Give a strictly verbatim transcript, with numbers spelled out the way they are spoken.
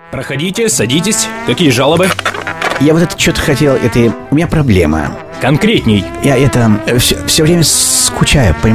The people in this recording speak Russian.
Проходите, садитесь. Какие жалобы? Я вот это что-то хотел, это... У меня проблема. Конкретней. Я это... Все, все время скучаю, понимаешь?